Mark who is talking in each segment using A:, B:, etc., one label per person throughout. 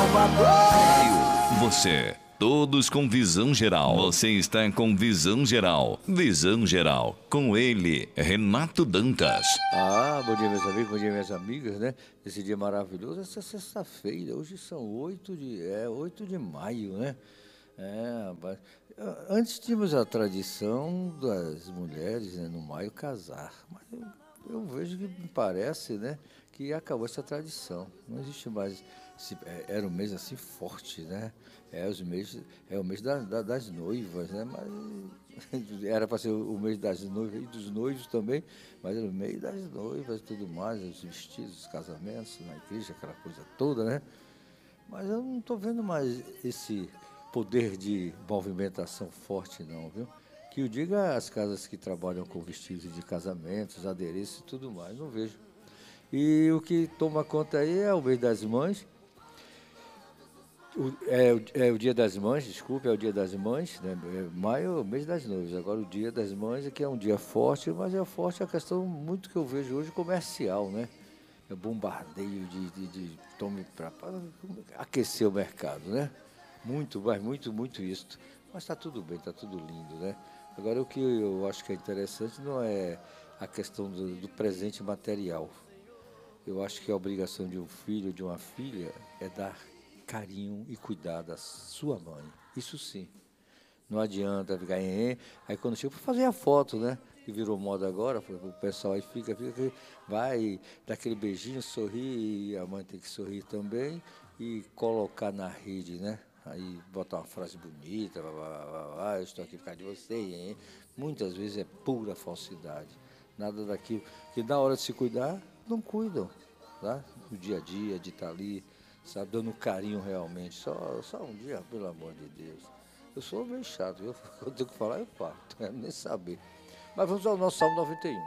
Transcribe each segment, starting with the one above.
A: Salvador. Você, todos com visão geral. Você está com visão geral. Visão geral, com ele, Renato Dantas.
B: Bom dia, meus amigos, bom dia, minhas amigas, né? Esse dia maravilhoso, essa sexta-feira, hoje são 8 de maio, né? Rapaz. Antes tínhamos a tradição das mulheres, né, no maio casar, mas eu vejo que me parece, né, que acabou essa tradição. Não existe mais. Era um mês assim forte, né? É o mês das noivas, né? Mas era para ser o mês das noivas e dos noivos também, mas era o mês das noivas e tudo mais, os vestidos, os casamentos na igreja, aquela coisa toda, né? Mas eu não estou vendo mais esse poder de movimentação forte, não, viu? Que o diga as casas que trabalham com vestidos de casamentos, adereços e tudo mais, não vejo. E o que toma conta aí é o mês das mães. É o dia das mães, desculpe, é o dia das mães, né? Maio é o mês das noivas. Agora o dia das mães aqui é um dia forte, mas é forte a questão muito que eu vejo hoje comercial, né? É bombardeio de tome para aquecer o mercado, né? Muito, mas muito isso. Mas está tudo bem, está tudo lindo, né? Agora o que eu acho que é interessante não é a questão do presente material. Eu acho que a obrigação de um filho, de uma filha, é dar carinho e cuidado à sua mãe. Isso sim. Não adianta ficar aí quando chega para fazer a foto, né? Que virou moda agora, o pessoal aí fica, vai dar aquele beijinho, sorrir, e a mãe tem que sorrir também e colocar na rede, né? Aí botar uma frase bonita, eu estou aqui por causa de você, hein? Muitas vezes é pura falsidade. Nada daquilo que na hora de se cuidar, não cuidam, tá? No dia a dia, de estar ali, sabe, dando carinho realmente. Só um dia, pelo amor de Deus. Eu sou meio chato, viu? Eu tenho que falar, eu falo, não quero nem saber. Mas vamos ao nosso Salmo 91.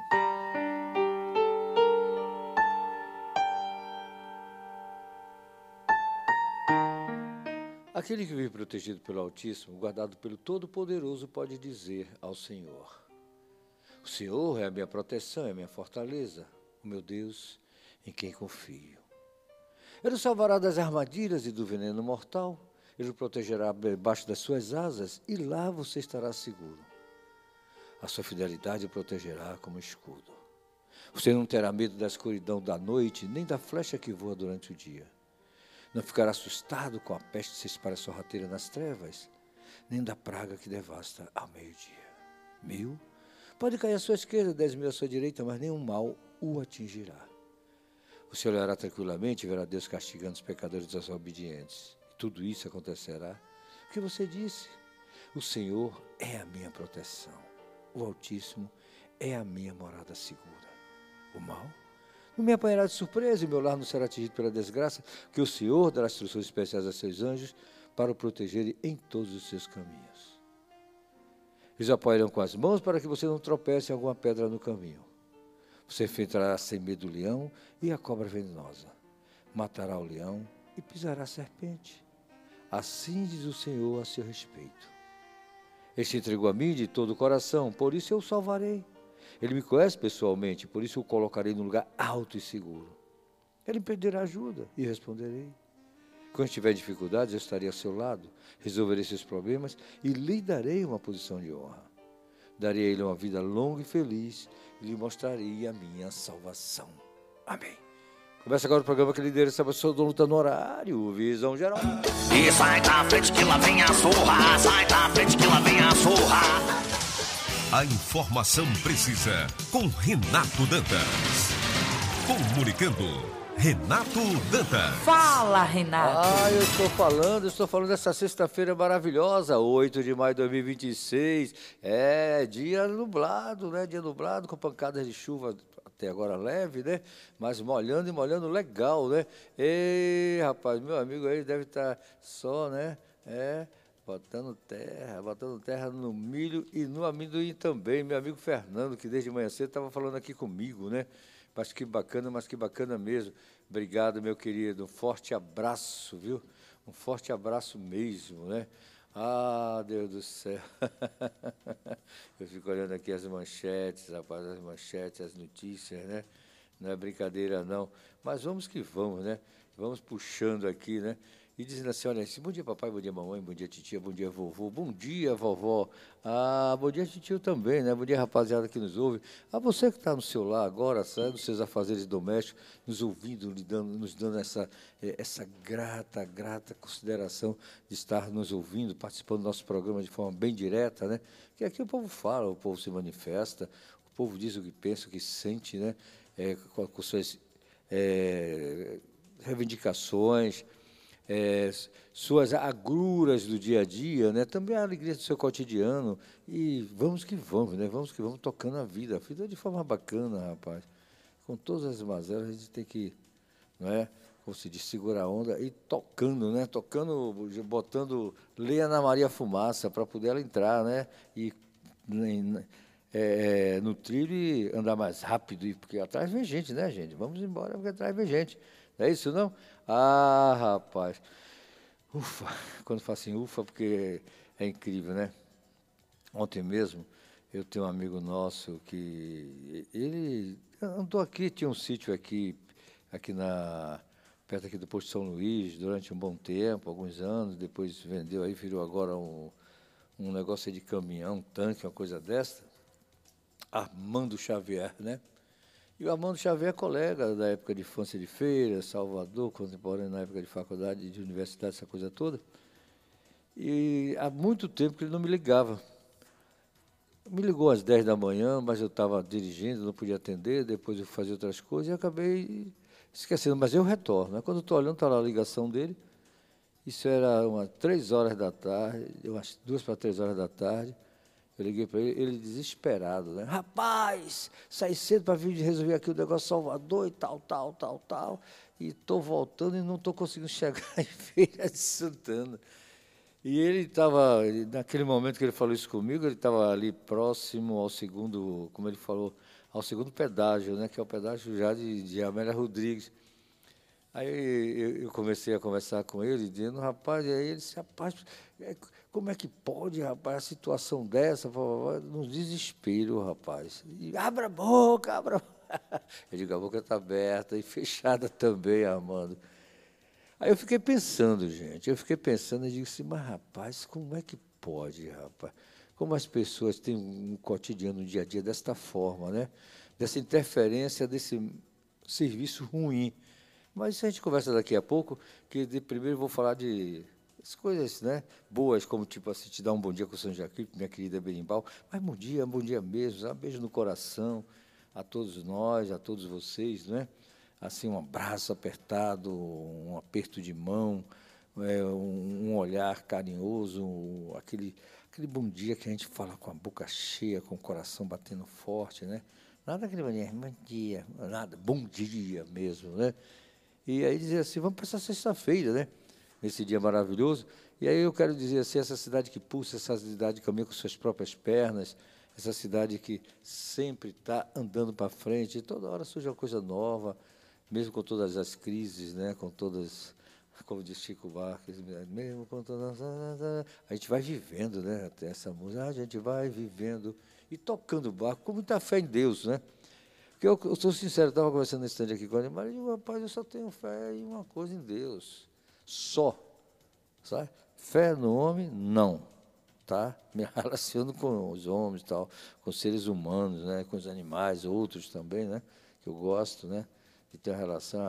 B: Aquele que vive protegido pelo Altíssimo, guardado pelo Todo-Poderoso, pode dizer ao Senhor: o Senhor é a minha proteção, é a minha fortaleza, o meu Deus em quem confio. Ele o salvará das armadilhas e do veneno mortal. Ele o protegerá debaixo das suas asas e lá você estará seguro. A sua fidelidade o protegerá como escudo. Você não terá medo da escuridão da noite, nem da flecha que voa durante o dia. Não ficará assustado com a peste que se espalha sorrateira nas trevas, nem da praga que devasta ao meio-dia. Pode cair à sua esquerda, 10.000 à sua direita, mas nenhum mal o atingirá. Você olhará tranquilamente e verá Deus castigando os pecadores desobedientes. E tudo isso acontecerá porque você disse: o Senhor é a minha proteção, o Altíssimo é a minha morada segura. O mal não me apanhará de surpresa e meu lar não será atingido pela desgraça, porque o Senhor dará instruções especiais a seus anjos para o protegerem em todos os seus caminhos. Eles apoiarão com as mãos para que você não tropece em alguma pedra no caminho. Você enfrentará sem medo o leão e a cobra venenosa. Matará o leão e pisará a serpente. Assim diz o Senhor a seu respeito. Ele se entregou a mim de todo o coração, por isso eu o salvarei. Ele me conhece pessoalmente, por isso o colocarei num lugar alto e seguro. Ele me pedirá ajuda e responderei. Quando tiver dificuldades, eu estarei ao seu lado, resolverei seus problemas e lhe darei uma posição de honra. Darei a ele uma vida longa e feliz e lhe mostrarei a minha salvação. Amém. Começa agora o programa que lidera essa pessoa do Luta no Horário, Visão Geral.
C: E sai da frente que lá vem a surra, sai da frente que lá vem a surra.
D: A informação precisa com Renato Dantas. Comunicando, Renato Dantas.
E: Fala, Renato.
B: Eu estou falando dessa sexta-feira maravilhosa, 8 de maio de 2026. É dia nublado, né? Dia nublado com pancadas de chuva até agora leve, né? Mas molhando e molhando legal, né? Ei, rapaz, meu amigo aí deve estar só, né? Botando terra no milho e no amendoim também. Meu amigo Fernando, que desde manhã cedo estava falando aqui comigo, né? Mas que bacana mesmo. Obrigado, meu querido. Um forte abraço, viu? Um forte abraço mesmo, né? Ah, Deus do céu. Eu fico olhando aqui as manchetes, rapaz, as notícias, né? Não é brincadeira, não. Mas vamos que vamos, né? Vamos puxando aqui, né? e dizendo assim, olha, bom dia papai, bom dia mamãe, bom dia titia, bom dia vovô, bom dia vovó, bom dia titio também, né? Bom dia rapaziada que nos ouve. A você que está no seu lar agora, sabe, nos seus afazeres domésticos, nos ouvindo, nos dando essa grata consideração de estar nos ouvindo, participando do nosso programa de forma bem direta, né? Que aqui o povo fala, o povo se manifesta, o povo diz o que pensa, o que sente, né? Com suas reivindicações, suas agruras do dia a dia, né? Também a alegria do seu cotidiano. E vamos que vamos, né? Vamos que vamos tocando a vida de forma bacana, rapaz. Com todas as mazelas, a gente tem que, não é? Como se diz, segurar a onda e tocando, né? Tocando, botando lenha na Maria Fumaça para poder ela entrar, né? E no trilho e andar mais rápido, porque atrás vem gente, né, gente? Vamos embora, porque atrás vem gente. Não é isso, não? Rapaz, ufa, quando falo assim, ufa, porque é incrível, né? Ontem mesmo, eu tenho um amigo nosso que, ele andou aqui, tinha um sítio aqui perto aqui do Posto São Luís, durante um bom tempo, alguns anos, depois vendeu aí, virou agora um negócio de caminhão, um tanque, uma coisa dessa. Armando Xavier, né? E o Armando Xavier é colega da época de infância de feira, Salvador, contemporâneo na época de faculdade, de universidade, essa coisa toda. E há muito tempo que ele não me ligava. Me ligou às 10 da manhã, mas eu estava dirigindo, não podia atender, depois eu fazia outras coisas e acabei esquecendo. Mas eu retorno, né? Quando eu estou olhando, está lá a ligação dele. Isso era umas 3 horas da tarde, eu acho 2 para 3 horas da tarde. Eu liguei para ele desesperado, né? Rapaz, saí cedo para vir resolver aqui o negócio de Salvador e tal. E estou voltando e não estou conseguindo chegar em Feira de Santana. E ele estava, naquele momento que ele falou isso comigo, ele estava ali próximo ao segundo, como ele falou, ao segundo pedágio, né? Que é o pedágio já de Amélia Rodrigues. Aí eu comecei a conversar com ele, dizendo, rapaz, e aí ele disse, rapaz, como é que pode, rapaz, a situação dessa, no desespero, rapaz. E, abra a boca, abra a boca. Eu digo, a boca está aberta e fechada também, Armando. Aí eu fiquei pensando, gente, e digo assim, mas rapaz, como é que pode, rapaz? Como as pessoas têm um cotidiano, um dia a dia desta forma, né? Dessa interferência, desse serviço ruim. Mas isso a gente conversa daqui a pouco, que primeiro eu vou falar de as coisas, né, boas, como tipo assim, te dar um bom dia com o São Jaquim, minha querida Berimbau, mas bom dia mesmo, um beijo no coração a todos nós, a todos vocês, né? Assim, um abraço apertado, um aperto de mão, um olhar carinhoso, aquele bom dia que a gente fala com a boca cheia, com o coração batendo forte, né? Nada aquele bom dia, nada, bom dia mesmo, né? E aí dizer assim, vamos para essa sexta-feira, né? Nesse dia maravilhoso. E aí eu quero dizer assim, essa cidade que pulsa, essa cidade que caminha com suas próprias pernas, essa cidade que sempre está andando para frente, e toda hora surge uma coisa nova, mesmo com todas as crises, né? Com todas, como diz Chico Buarque, mesmo com todas... A gente vai vivendo, né? Até essa música, a gente vai vivendo e tocando o barco com muita fé em Deus, né? Porque eu sou sincero, eu estava conversando nesse stand aqui com ele, mas eu digo, rapaz, eu só tenho fé em uma coisa, em Deus. Só. Sabe? Fé no homem, não. Tá? Me relaciono com os homens, tal, com os seres humanos, né? Com os animais, outros também, né? Que eu gosto, né? De ter uma relação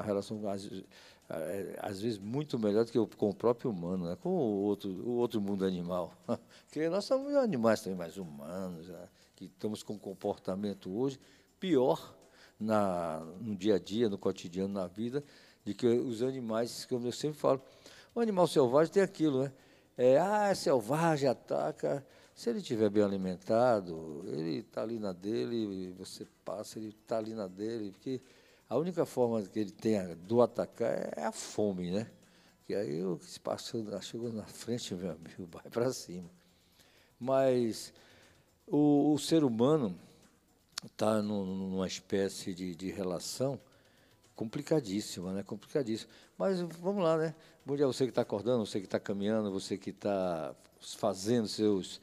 B: às vezes muito melhor do que com o próprio humano, né? Com o outro mundo animal. Porque nós somos animais também mais humanos, né? Que estamos com um comportamento hoje pior no dia a dia, no cotidiano, na vida, de que os animais, como eu sempre falo, o animal selvagem tem aquilo, né? É selvagem, ataca. Se ele estiver bem alimentado, ele está ali na dele, você passa, ele está ali na dele, porque a única forma que ele tem do atacar é a fome, né? Que aí o que se passou, chegou na frente, meu amigo, vai para cima. Mas o ser humano está numa espécie de relação complicadíssima, né? Complicadíssima. Mas vamos lá, né? Bom dia a você que está acordando, você que está caminhando, você que está fazendo seus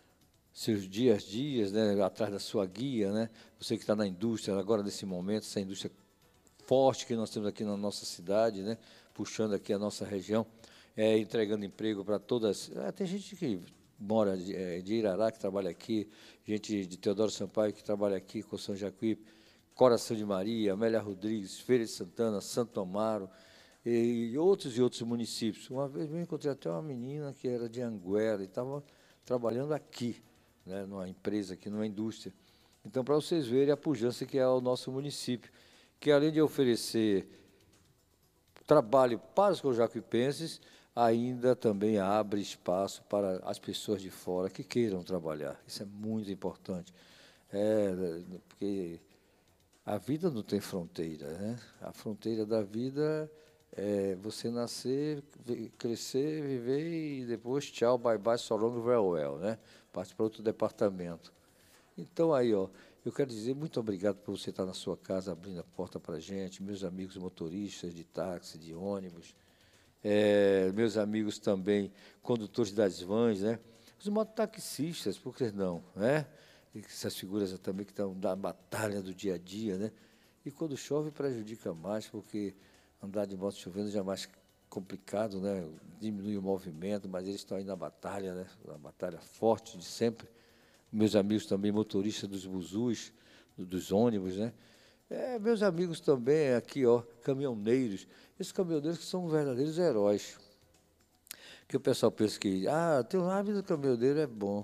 B: dias, né? Atrás da sua guia, né? Você que está na indústria, agora nesse momento, essa indústria forte que nós temos aqui na nossa cidade, né? Puxando aqui a nossa região. entregando emprego para todas. Tem gente que mora de Irará, que trabalha aqui, gente de Teodoro Sampaio, que trabalha aqui, com São Jacuípe, Coração de Maria, Amélia Rodrigues, Feira de Santana, Santo Amaro, e outros municípios. Uma vez eu encontrei até uma menina que era de Anguera e estava trabalhando aqui, né, numa empresa aqui, numa indústria. Então, para vocês verem a pujança que é o nosso município, que além de oferecer trabalho para os cojacuipenses, ainda também abre espaço para as pessoas de fora que queiram trabalhar. Isso é muito importante, porque a vida não tem fronteira, né? A fronteira da vida é você nascer, crescer, viver e depois tchau, bye bye, so long, very well, né? Parte para outro departamento. Então, aí, ó, eu quero dizer muito obrigado por você estar na sua casa abrindo a porta para a gente, meus amigos motoristas de táxi, de ônibus, meus amigos também condutores das vans, né? Os mototaxistas, por que não, né? E essas figuras também que estão na batalha do dia a dia, né? E quando chove prejudica mais, porque andar de moto chovendo já é mais complicado, né? Diminui o movimento, mas eles estão aí na batalha, né? Uma batalha forte de sempre. Meus amigos também motoristas dos buzus, dos ônibus, né? Meus amigos também aqui, ó, caminhoneiros. Esses caminhoneiros que são verdadeiros heróis. Que o pessoal pensa que, ter uma vida do caminhoneiro é bom.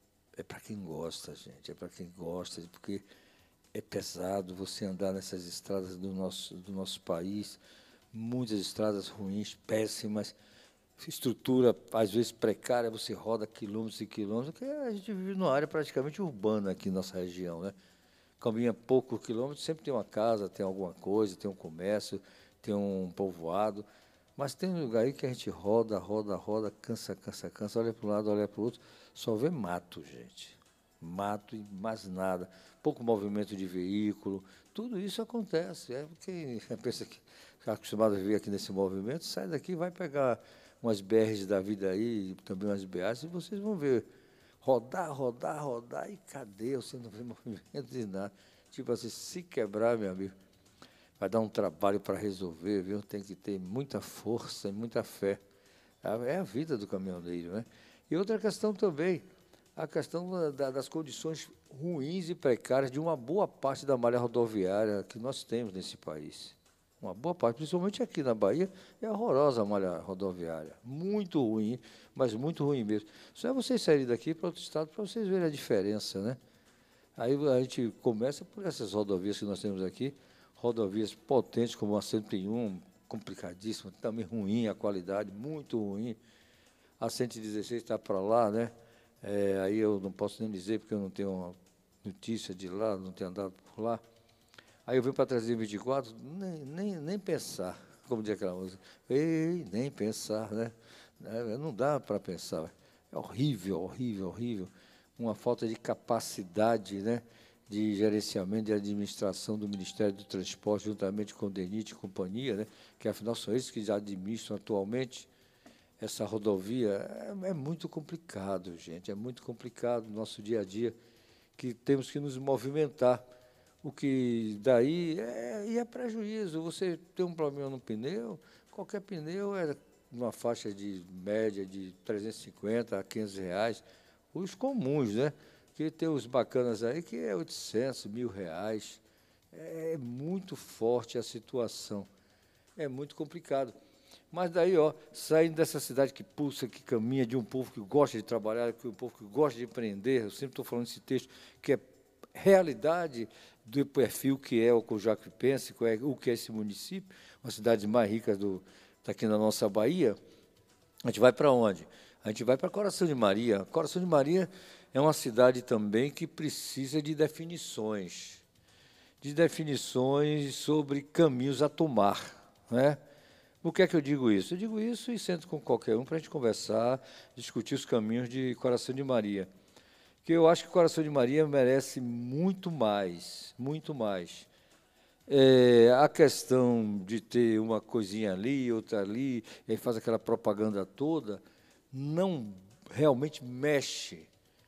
B: É para quem gosta, gente, é para quem gosta, porque é pesado você andar nessas estradas do nosso país, muitas estradas ruins, péssimas, estrutura, às vezes, precária, você roda quilômetros e quilômetros, porque a gente vive numa área praticamente urbana aqui na nossa região, né? Caminha poucos quilômetros, sempre tem uma casa, tem alguma coisa, tem um comércio, tem um povoado, mas tem um lugar aí que a gente roda, cansa, olha para um lado, olha para o outro, só vê mato, gente. Mato e mais nada. Pouco movimento de veículo, tudo isso acontece. Porque pensa que está acostumado a viver aqui nesse movimento, sai daqui, vai pegar umas BRs da vida aí, também umas BAs, e vocês vão ver rodar, e cadê? Você não vê movimento de nada. Tipo assim, se quebrar, meu amigo, vai dar um trabalho para resolver, viu? Tem que ter muita força e muita fé. É a vida do caminhoneiro, né? E outra questão também, a questão das condições ruins e precárias de uma boa parte da malha rodoviária que nós temos nesse país. Uma boa parte, principalmente aqui na Bahia, é horrorosa a malha rodoviária. Muito ruim, mas muito ruim mesmo. Só é vocês saírem daqui para outro estado para vocês verem a diferença, né? Aí a gente começa por essas rodovias que nós temos aqui, rodovias potentes como a 101, complicadíssima, também ruim a qualidade, muito ruim. A 116 está para lá, né? Aí eu não posso nem dizer, porque eu não tenho uma notícia de lá, não tenho andado por lá. Aí eu venho para 324, nem pensar, como diz aquela música. Ei, nem pensar, né? Não dá para pensar. É horrível, horrível, horrível. Uma falta de capacidade, né, de gerenciamento, de administração do Ministério do Transporte, juntamente com o DENIT e companhia, né, que afinal são eles que já administram atualmente essa rodovia. É muito complicado, gente, é muito complicado no nosso dia a dia, que temos que nos movimentar. O que daí é prejuízo. Você tem um problema no pneu, qualquer pneu é numa faixa de média de 350 a 500 reais. Os comuns, né? Que tem os bacanas aí que é 800, R$1.000. É muito forte a situação. É muito complicado. Mas daí, ó, saindo dessa cidade que pulsa, que caminha, de um povo que gosta de trabalhar, um povo que gosta de empreender, eu sempre estou falando esse texto, que é realidade do perfil que é o Cojacuipense, o que é esse município, uma cidade mais rica daqui na nossa Bahia. A gente vai para onde? A gente vai para Coração de Maria. Coração de Maria é uma cidade também que precisa de definições sobre caminhos a tomar, né? Por que é que eu digo isso? Eu digo isso e sento com qualquer um para a gente conversar, discutir os caminhos de Coração de Maria. Que eu acho que o Coração de Maria merece muito mais, muito mais. A questão de ter uma coisinha ali, outra ali, e aí faz aquela propaganda toda, não realmente mexe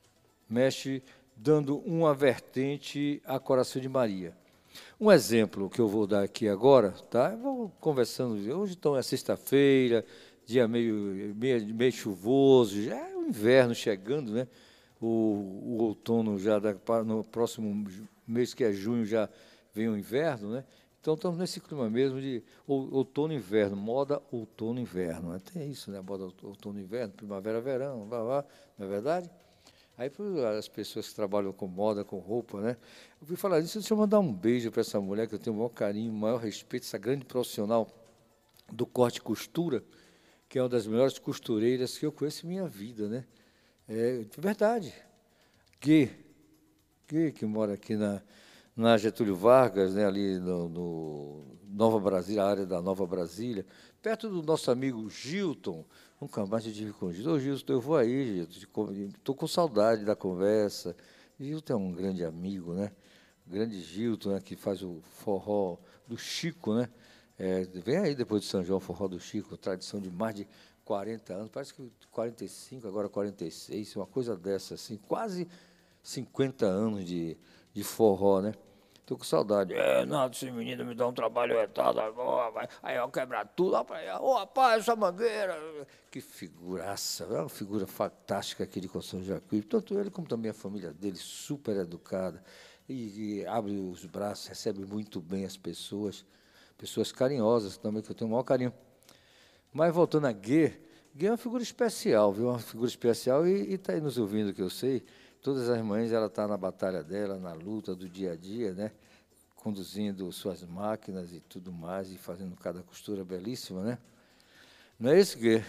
B: dando uma vertente a Coração de Maria. Um exemplo que eu vou dar aqui agora, tá? Eu vou conversando, hoje então é sexta-feira, dia meio chuvoso, já é o inverno chegando, né? O outono já, no próximo mês, que é junho, já vem o inverno, né? Então, estamos nesse clima mesmo de outono e inverno, moda outono e inverno. Tem isso, né? Moda outono e inverno, primavera, verão, blá, blá, não é verdade? Aí, as pessoas que trabalham com moda, com roupa, né? Eu fui falar disso, deixa eu mandar um beijo para essa mulher, que eu tenho o maior carinho, o maior respeito, essa grande profissional do corte e costura, que é uma das melhores costureiras que eu conheço em minha vida, né? É verdade. Que mora aqui na Getúlio Vargas, né, ali no Nova Brasília, a área da Nova Brasília, perto do nosso amigo Gilton. Nunca mais eu tive com o Gilton. Ô, Gilton, eu vou aí, estou com saudade da conversa. Gilton é um grande amigo, né? Grande Gilton, né, que faz o forró do Chico, né? Vem aí depois de São João, forró do Chico, tradição de mais de 40 anos, parece que 45, agora 46, uma coisa dessa, assim, quase 50 anos de forró, né? Estou com saudade. Não, esse menino me dá um trabalho retado agora, aí eu quebrar tudo. Ô, rapaz, essa mangueira. Que figuraça, é uma figura fantástica aqui de Conselho Jacuípe. Tanto ele como também a família dele, super educada, e abre os braços, recebe muito bem as pessoas carinhosas também, que eu tenho o maior carinho. Mas voltando a Gui é uma figura especial, viu? Uma figura especial e está aí nos ouvindo, que eu sei. Todas as manhãs ela está na batalha dela, na luta do dia a dia, né? Conduzindo suas máquinas e tudo mais, e fazendo cada costura belíssima, né? Não é isso, Gui?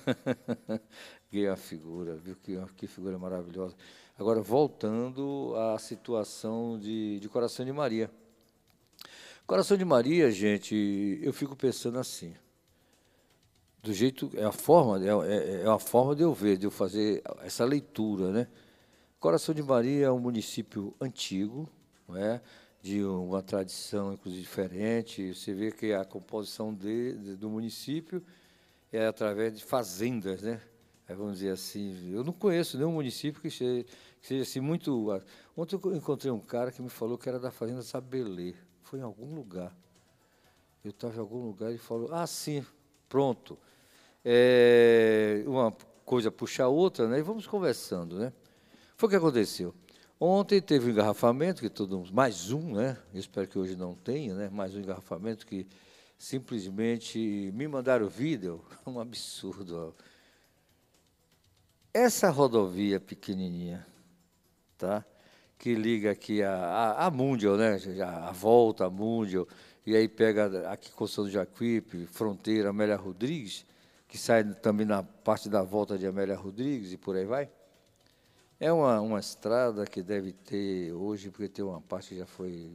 B: Gui é uma figura, viu? Que figura maravilhosa. Agora, voltando à situação de Coração de Maria. Coração de Maria, gente, eu fico pensando assim, do jeito, é uma forma de eu ver, de eu fazer essa leitura, né? Coração de Maria é um município antigo, não é? De uma tradição, inclusive, diferente. Você vê que a composição do município é através de fazendas, né? Vamos dizer assim, eu não conheço nenhum município que seja assim muito... Ontem eu encontrei um cara que me falou que era da fazenda Sabelê. Foi em algum lugar. Eu estava em algum lugar e ele falou, sim, pronto. Uma coisa puxa a outra, né? E vamos conversando, né? Foi o que aconteceu. Ontem teve um engarrafamento, mais um, né? Eu espero que hoje não tenha, né? Mais um engarrafamento que simplesmente me mandaram vídeo. Um absurdo. Essa rodovia pequenininha, tá? Que liga aqui a Mundial, né? A volta a Mundial, e aí pega aqui Conselho do Jacuípe, Fronteira, Amélia Rodrigues, que sai também na parte da volta de Amélia Rodrigues e por aí vai. É uma estrada que deve ter hoje, porque tem uma parte que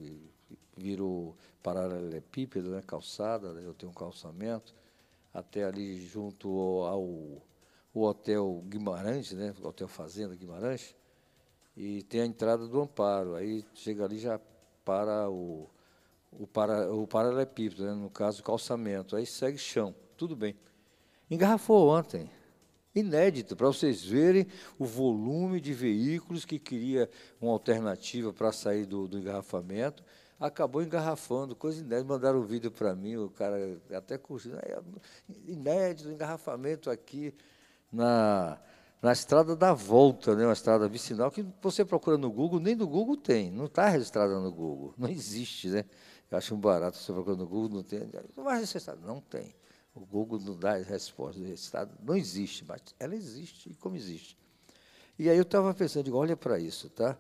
B: virou paralelepípedo, né, calçada, eu tenho um calçamento, até ali junto ao Hotel Guimarães, né, Hotel Fazenda Guimarães, e tem a entrada do Amparo, aí chega ali já para o paralelepípedo, né, no caso o calçamento, aí segue chão, tudo bem. Engarrafou ontem. Inédito, para vocês verem o volume de veículos que queria uma alternativa para sair do engarrafamento, acabou engarrafando, coisa inédita. Mandaram um vídeo para mim, o cara até curtindo, inédito, engarrafamento aqui na estrada da volta, né, uma estrada vicinal, que você procura no Google, nem no Google tem, não está registrada no Google, não existe, né? Eu acho um barato, você procura no Google, não tem, não vai registrar, não tem. O Google não dá as respostas do estado, não existe, mas ela existe, e como existe. E aí eu estava pensando, digo, olha para isso, tá?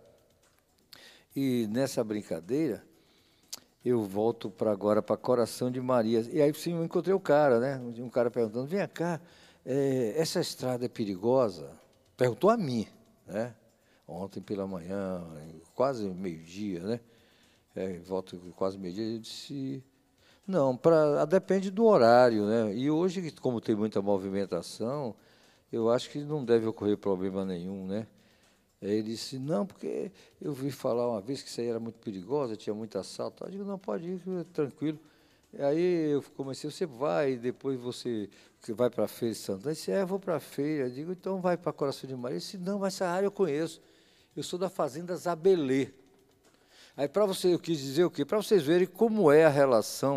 B: E nessa brincadeira, eu volto agora para Coração de Maria. E aí sim, eu encontrei o cara, né? Um cara perguntando, vem cá, essa estrada é perigosa? Perguntou a mim, né? Ontem pela manhã, quase meio-dia, né? Volto quase meio-dia, eu disse... Não, depende do horário, né? E hoje, como tem muita movimentação, eu acho que não deve ocorrer problema nenhum, né? Ele disse, não, porque eu vi falar uma vez que isso aí era muito perigoso, tinha muito assalto. Eu digo, não, pode ir, tranquilo. E aí eu comecei, você vai, depois você vai para a Feira de Santana? Ele disse, eu vou para a feira. Eu digo, então vai para Coração de Maria. Ele disse, não, mas essa área eu conheço. Eu sou da Fazenda Zabelê. Aí, eu quis dizer o quê? Para vocês verem como é a relação,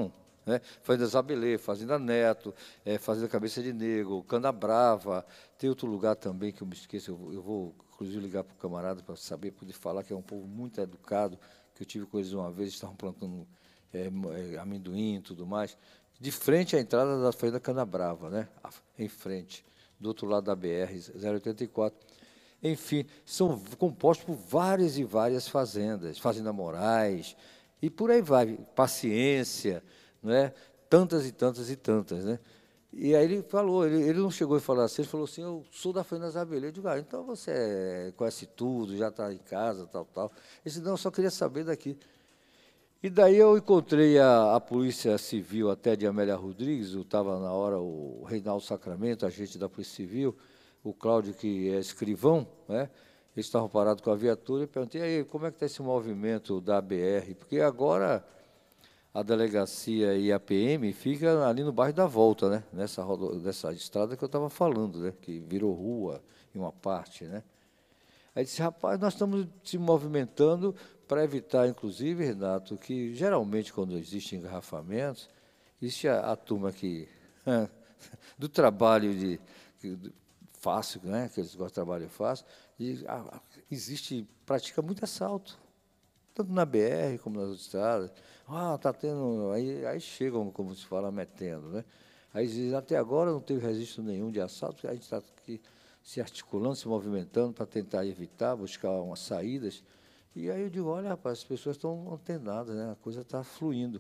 B: né? Fazenda Zabelê, Fazenda Neto, Fazenda Cabeça de Negro, Cana Brava. Tem outro lugar também que eu me esqueço, eu vou, inclusive, ligar para o camarada para saber, poder falar, que é um povo muito educado, que eu tive com eles uma vez, estavam plantando amendoim e tudo mais, de frente à entrada da Fazenda Cana Brava, né? Em frente, do outro lado da BR-084. Enfim, são compostos por várias e várias fazendas, Fazenda Moraes, e por aí vai, Paciência, não é? Tantas e tantas e tantas, né? E aí ele falou, ele não chegou a falar assim, ele falou assim, eu sou da Fazenda Zabelê. Eu digo, então você conhece tudo, já está em casa, tal, tal. Ele disse, não, eu só queria saber daqui. E daí eu encontrei a Polícia Civil até de Amélia Rodrigues, estava na hora o Reinaldo Sacramento, agente da Polícia Civil, o Cláudio, que é escrivão, né? Eles estavam parados com a viatura, e perguntei, aí, como é que está esse movimento da BR? Porque agora a delegacia e a PM fica ali no bairro da Volta, né? Nessa estrada que eu estava falando, né? Que virou rua em uma parte, né? Aí disse, rapaz, nós estamos se movimentando para evitar, inclusive, Renato, que geralmente quando existem engarrafamentos, existe a turma que, do trabalho fácil, né, que eles gostam de trabalho fácil, e pratica muito assalto, tanto na BR como nas outras estradas. Está tendo, aí chegam, como se fala, metendo, né? Aí dizem, até agora não teve registro nenhum de assalto, a gente está aqui se articulando, se movimentando para tentar evitar, buscar umas saídas. E aí eu digo, olha, rapaz, as pessoas estão antenadas, né? A coisa está fluindo.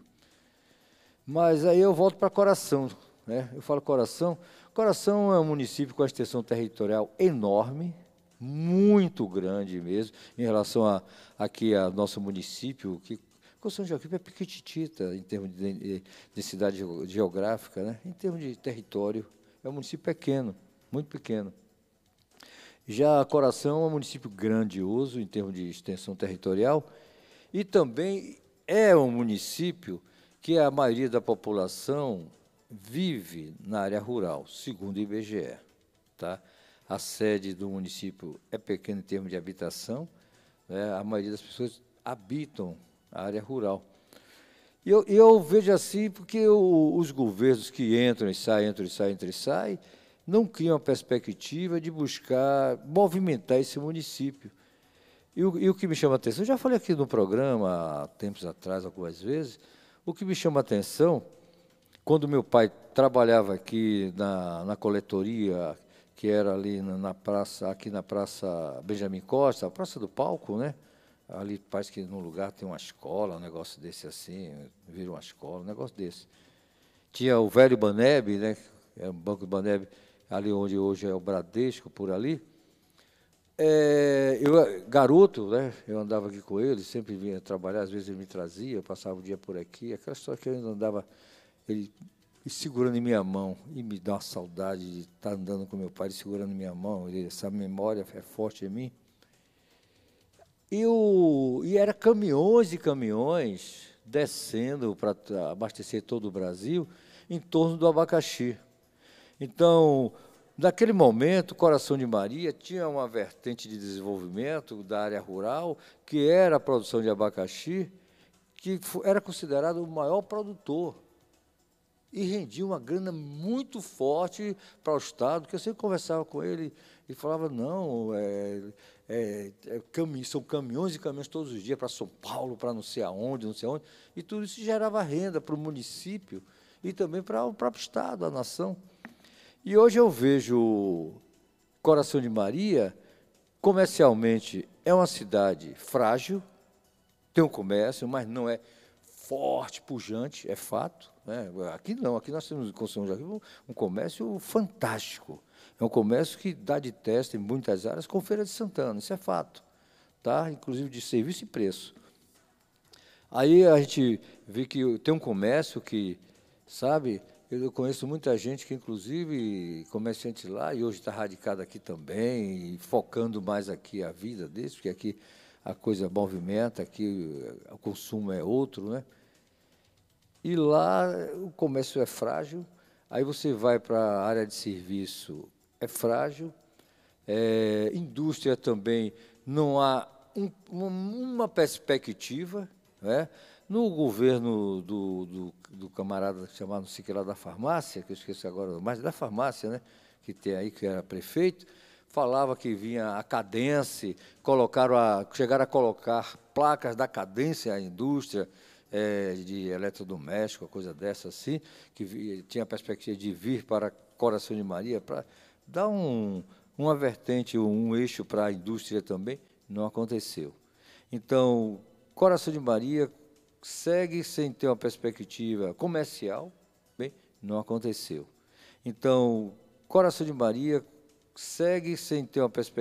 B: Mas aí eu volto para Coração, né? Eu falo Coração. Coração é um município com a extensão territorial enorme, muito grande mesmo, em relação aqui ao nosso município, que São Joaquim é pequitita em termos de densidade geográfica, né? Em termos de território, é um município pequeno, muito pequeno. Já Coração é um município grandioso em termos de extensão territorial e também é um município que a maioria da população vive na área rural, segundo o IBGE. Tá? A sede do município é pequena em termos de habitação, né? A maioria das pessoas habitam a área rural. E eu vejo assim porque os governos que entram e saem, não criam a perspectiva de buscar movimentar esse município. E o que me chama a atenção, eu já falei aqui no programa, há tempos atrás, algumas vezes, o que me chama a atenção, quando meu pai trabalhava aqui na coletoria, que era ali na praça, aqui na Praça Benjamin Costa, a Praça do Palco, né? Ali parece que no lugar tem uma escola, um negócio desse assim, vira uma escola, um negócio desse. Tinha o velho Baneb, né? É o Banco do Baneb, ali onde hoje é o Bradesco, por ali. Garoto, né, eu andava aqui com ele, sempre vinha trabalhar, às vezes ele me trazia, eu passava o dia por aqui, aquela história que eu ainda andava, ele segurando em minha mão, e me dá uma saudade de estar andando com meu pai, ele segurando em minha mão, essa memória é forte em mim. E era caminhões e caminhões descendo para abastecer todo o Brasil em torno do abacaxi. Então, naquele momento, Coração de Maria tinha uma vertente de desenvolvimento da área rural, que era a produção de abacaxi, que era considerado o maior produtor. E rendia uma grana muito forte para o Estado, porque eu sempre conversava com ele e falava, não, são caminhões e caminhões todos os dias para São Paulo, para não sei aonde, e tudo isso gerava renda para o município e também para o próprio Estado, a nação. E hoje eu vejo Coração de Maria, comercialmente, é uma cidade frágil, tem um comércio, mas não é forte, pujante, é fato. Né? Aqui não, aqui nós temos em São Joaquim um comércio fantástico. É um comércio que dá de teste em muitas áreas com Feira de Santana, isso é fato. Tá? Inclusive de serviço e preço. Aí a gente vê que tem um comércio que, sabe... Eu conheço muita gente que, inclusive, comerciante lá, e hoje está radicado aqui também, e focando mais aqui a vida deles, porque aqui a coisa movimenta, aqui o consumo é outro, né? E lá o comércio é frágil, aí você vai para a área de serviço, é frágil, indústria também, não há uma perspectiva, né? No governo do camarada chamado Siqueira da farmácia, que eu esqueci agora, mas da farmácia, né, que tem aí, que era prefeito, falava que vinha a Cadence, chegaram a colocar placas da Cadence à indústria de eletrodoméstico, coisa dessa assim, que tinha a perspectiva de vir para Coração de Maria, para dar uma vertente, um eixo para a indústria também. Não aconteceu. Então, Coração de Maria segue sem ter uma perspectiva comercial, bem, não aconteceu. Então, Coração de Maria segue sem ter uma perspectiva